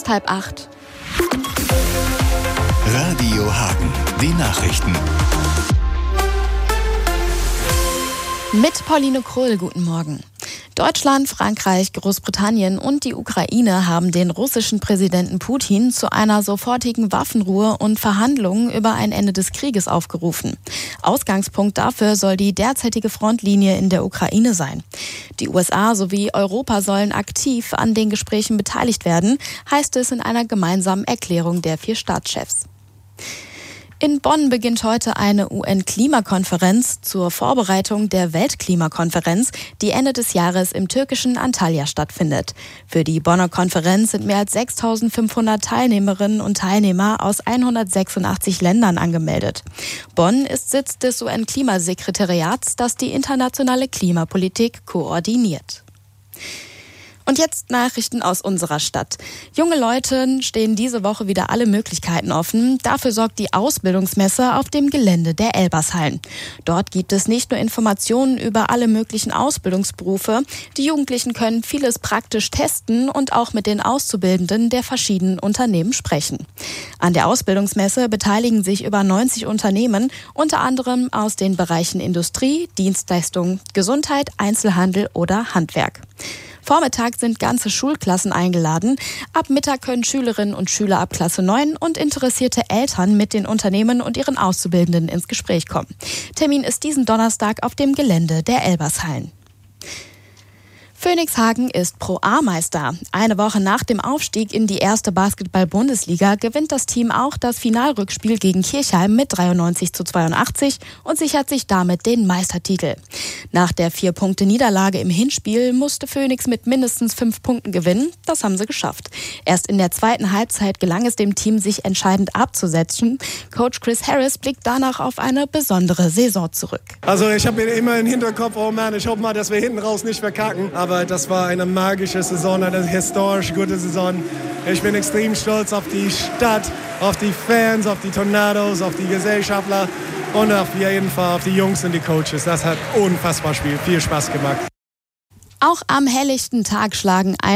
ist 7:30. Radio Hagen, die Nachrichten. Mit Pauline Krull, guten Morgen. Deutschland, Frankreich, Großbritannien und die Ukraine haben den russischen Präsidenten Putin zu einer sofortigen Waffenruhe und Verhandlungen über ein Ende des Krieges aufgerufen. Ausgangspunkt dafür soll die derzeitige Frontlinie in der Ukraine sein. Die USA sowie Europa sollen aktiv an den Gesprächen beteiligt werden, heißt es in einer gemeinsamen Erklärung der 4 Staatschefs. In Bonn beginnt heute eine UN-Klimakonferenz zur Vorbereitung der Weltklimakonferenz, die Ende des Jahres im türkischen Antalya stattfindet. Für die Bonner Konferenz sind mehr als 6.500 Teilnehmerinnen und Teilnehmer aus 186 Ländern angemeldet. Bonn ist Sitz des UN-Klimasekretariats, das die internationale Klimapolitik koordiniert. Und jetzt Nachrichten aus unserer Stadt. Junge Leuten stehen diese Woche wieder alle Möglichkeiten offen. Dafür sorgt die Ausbildungsmesse auf dem Gelände der Elbershallen. Dort gibt es nicht nur Informationen über alle möglichen Ausbildungsberufe. Die Jugendlichen können vieles praktisch testen und auch mit den Auszubildenden der verschiedenen Unternehmen sprechen. An der Ausbildungsmesse beteiligen sich über 90 Unternehmen, unter anderem aus den Bereichen Industrie, Dienstleistung, Gesundheit, Einzelhandel oder Handwerk. Vormittag sind ganze Schulklassen eingeladen. Ab Mittag können Schülerinnen und Schüler ab Klasse 9 und interessierte Eltern mit den Unternehmen und ihren Auszubildenden ins Gespräch kommen. Termin ist diesen Donnerstag auf dem Gelände der Elbershallen. Phoenix Hagen ist Pro A-Meister. Eine Woche nach dem Aufstieg in die erste Basketball-Bundesliga gewinnt das Team auch das Finalrückspiel gegen Kirchheim mit 93:82 und sichert sich damit den Meistertitel. Nach der 4-Punkte-Niederlage im Hinspiel musste Phoenix mit mindestens 5 Punkten gewinnen. Das haben sie geschafft. Erst in der zweiten Halbzeit gelang es dem Team, sich entscheidend abzusetzen. Coach Chris Harris blickt danach auf eine besondere Saison zurück. Also ich habe immer im Hinterkopf, oh Mann, ich hoffe mal, dass wir hinten raus nicht verkacken. Aber das war eine magische Saison, eine historisch gute Saison. Ich bin extrem stolz auf die Stadt, auf die Fans, auf die Tornados, auf die Gesellschaftler und auf jeden Fall auf die Jungs und die Coaches. Das hat unfassbar viel Spaß gemacht. Auch am helllichten Tag schlagen